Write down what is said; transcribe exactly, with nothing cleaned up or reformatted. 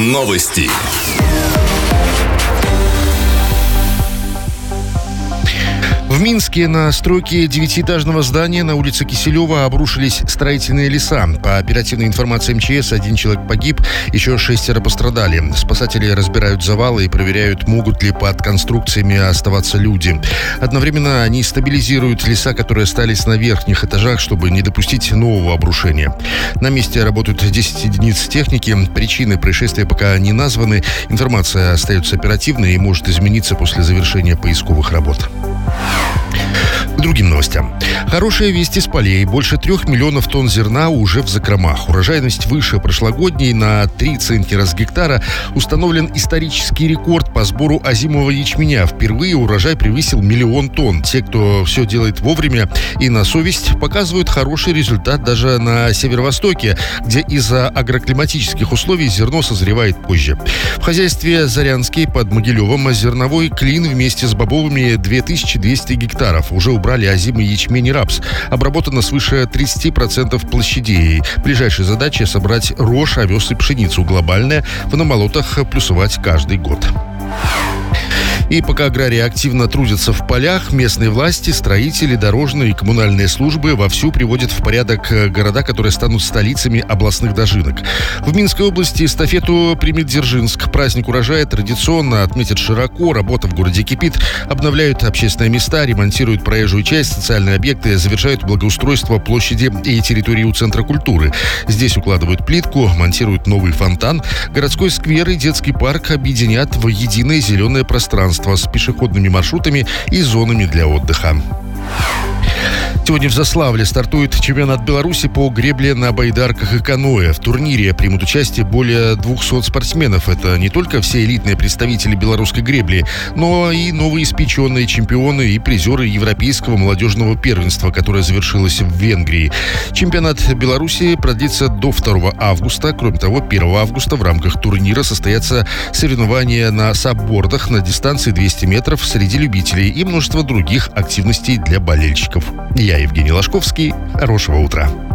Новости. В Минске на стройке девятиэтажного здания на улице Киселева обрушились строительные леса. По оперативной информации эм че эс, один человек погиб, еще шестеро пострадали. Спасатели разбирают завалы и проверяют, могут ли под конструкциями оставаться люди. Одновременно они стабилизируют леса, которые остались на верхних этажах, чтобы не допустить нового обрушения. На месте работают десять единиц техники. Причины происшествия пока не названы. Информация остается оперативной и может измениться после завершения поисковых работ. К другим новостям. Хорошие вести с полей. Больше трех миллионов тонн зерна уже в закромах. Урожайность выше прошлогодней на три центнера с гектара. Установлен исторический рекорд по сбору озимого ячменя. Впервые урожай превысил миллион тонн. Те, кто все делает вовремя и на совесть, показывают хороший результат даже на северо-востоке, где из-за агроклиматических условий зерно созревает позже. В хозяйстве Зарянский под Могилевом зерновой клин вместе с бобовыми две тысячи двести гектаров. Уже убрали озимый ячмень и рапс. Обработано свыше тридцать процентов площадей. Ближайшая задача — собрать рожь, овес и пшеницу. Глобальная — в намолотах плюсовать каждый год. И пока аграрии активно трудятся в полях, местные власти, строители, дорожные и коммунальные службы вовсю приводят в порядок города, которые станут столицами областных дожинок. В Минской области эстафету примет Дзержинск. Праздник урожая традиционно отметят широко. Работа в городе кипит. Обновляют общественные места, ремонтируют проезжую часть, социальные объекты, завершают благоустройство площади и территории у Центра культуры. Здесь укладывают плитку, монтируют новый фонтан. Городской сквер и детский парк объединят в единое зеленое пространство с пешеходными маршрутами и зонами для отдыха. Сегодня в Заславле стартует чемпионат Беларуси по гребле на байдарках и каноэ. В турнире примут участие более двухсот спортсменов. Это не только все элитные представители белорусской гребли, но и новоиспеченные чемпионы и призеры Европейского молодежного первенства, которое завершилось в Венгрии. Чемпионат Беларуси продлится до второго августа. Кроме того, первого августа в рамках турнира состоятся соревнования на саббордах на дистанции двести метров среди любителей и множество других активностей для болельщиков. Я Евгений Ложковский. Хорошего утра.